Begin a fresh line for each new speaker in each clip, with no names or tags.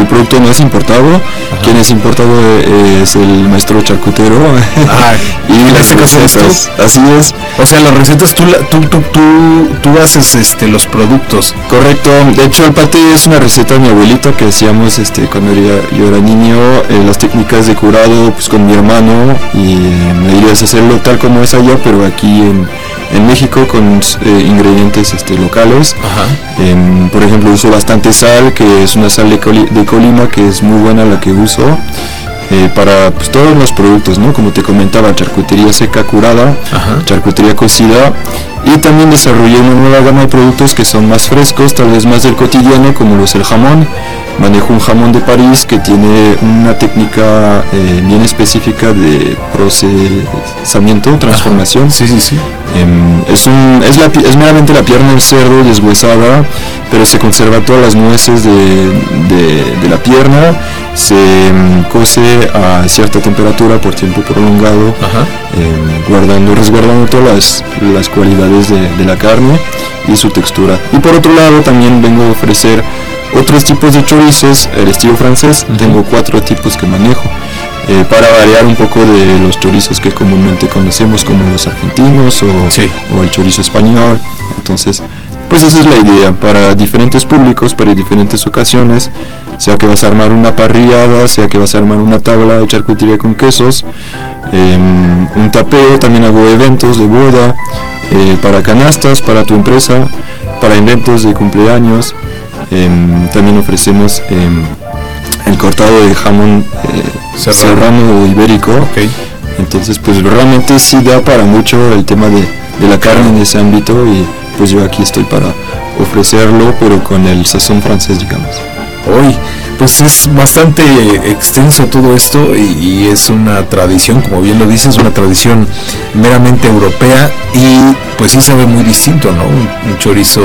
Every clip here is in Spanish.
producto no es importado. Ajá. Quien es importado es el maestro charcutero.
Y las recetas,
así es.
O sea, las recetas tú haces los productos.
Correcto. De hecho, el paté es una receta de mi abuelita que hacíamos cuando yo era niño. Las técnicas de curado pues con mi hermano, y me dirías hacerlo tal como es allá, pero aquí en México con ingredientes locales. Por ejemplo, uso bastante sal, que es una sal de Colima, que es muy buena la que uso para pues, todos los productos, ¿no? Como te comentaba, charcutería seca curada, charcutería cocida, y también desarrollé una nueva gama de productos que son más frescos, tal vez más del cotidiano, como lo es el jamón. Manejo un jamón de París que tiene una técnica bien específica de procesamiento, transformación.
Sí.
Es meramente la pierna del cerdo deshuesada, pero se conserva todas las nueces de la pierna, se cose a cierta temperatura por tiempo prolongado, resguardando todas las cualidades de la carne y su textura. Y por otro lado también vengo a ofrecer otros tipos de chorizos, el estilo francés. Tengo 4 tipos que manejo, para variar un poco de los chorizos que comúnmente conocemos, como los argentinos o el chorizo español. Entonces, pues esa es la idea, para diferentes públicos, para diferentes ocasiones, sea que vas a armar una parrillada, sea que vas a armar una tabla de charcutería con quesos, un tapeo. También hago eventos de boda, para canastas, para tu empresa, para eventos de cumpleaños. También ofrecemos el cortado de jamón serrano o ibérico. Entonces pues realmente sí da para mucho el tema de la carne en ese ámbito, y pues yo aquí estoy para ofrecerlo, pero con el sazón francés, digamos.
Pues es bastante extenso todo esto, y es una tradición, como bien lo dices, una tradición meramente europea, y pues sí sabe muy distinto, ¿no? Un chorizo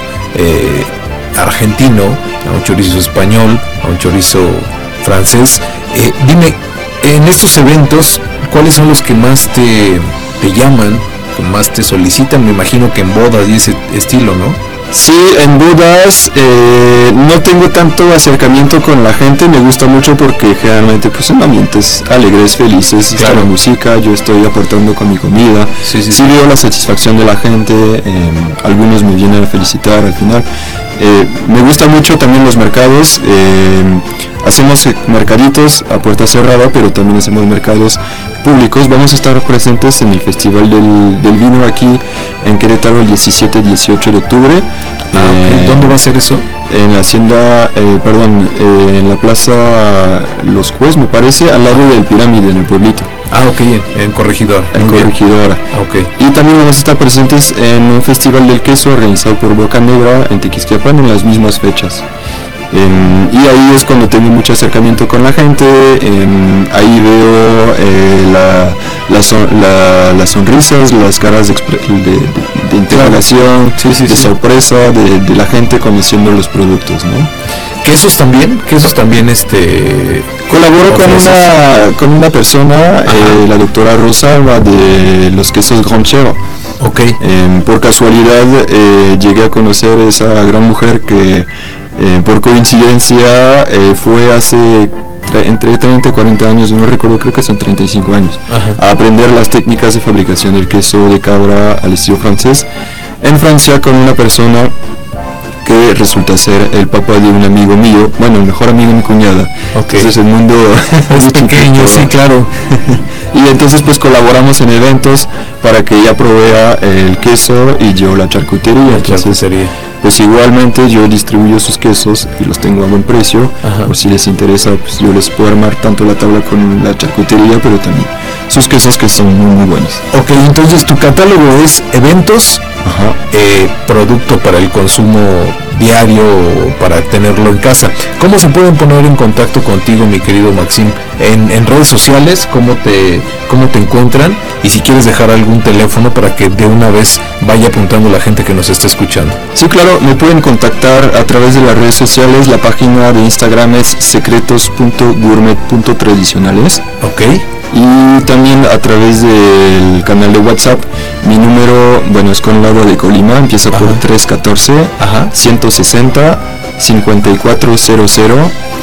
argentino a un chorizo español, a un chorizo francés. Dime, en estos eventos, ¿cuáles son los que más te llaman, que más te solicitan? Me imagino que en bodas y ese estilo, ¿no?
Sí, en bodas no tengo tanto acercamiento con la gente. Me gusta mucho porque generalmente pues son ambientes alegres, felices, está la música, yo estoy aportando con mi comida. Sí veo la satisfacción de la gente, algunos me vienen a felicitar al final. Me gusta mucho también los mercados. Hacemos mercaditos a puerta cerrada, pero también hacemos mercados públicos. Vamos a estar presentes en el Festival del Vino aquí en Querétaro el 17-18 de octubre.
¿Dónde va a ser eso?
En la hacienda, en la Plaza Los Juez, me parece, al lado del Pirámide, en el pueblito.
En Corregidora.
Y también vamos a estar presentes en un festival del queso organizado por Boca Negra en Tequisquiapan en las mismas fechas. Y ahí es cuando tengo mucho acercamiento con la gente. Ahí veo las sonrisas, las caras de interrogación, de sorpresa de la gente conociendo los productos, ¿no?
¿Quesos también?
Colaboro con una persona, la doctora Rosalba, de los quesos Granchero. Por casualidad llegué a conocer a esa gran mujer que por coincidencia fue hace entre 30 y 40 años, no recuerdo, creo que son 35 años, a aprender las técnicas de fabricación del queso de cabra al estilo francés en Francia, con una persona que resulta ser el papá de un amigo mío, bueno, el mejor amigo de mi cuñada. Entonces el mundo
es pequeño, sí, claro.
Y entonces pues colaboramos en eventos para que ella provea el queso y yo la charcutería. Pues igualmente yo distribuyo sus quesos y los tengo a buen precio. Por si les interesa, pues yo les puedo armar tanto la tabla con la charcutería, pero también sus quesos, que son muy buenos.
Entonces tu catálogo es eventos, producto para el consumo diario, para tenerlo en casa. ¿Cómo se pueden poner en contacto contigo, mi querido Maxim? En redes sociales, ¿cómo te encuentran? Y si quieres dejar algún teléfono para que de una vez vaya apuntando la gente que nos está escuchando.
Sí, claro, me pueden contactar a través de las redes sociales. La página de Instagram es secretos.gourmet.tradicionales. Y también a través del canal de WhatsApp. Mi número, es con lado de Colima, empieza por 314 160 5400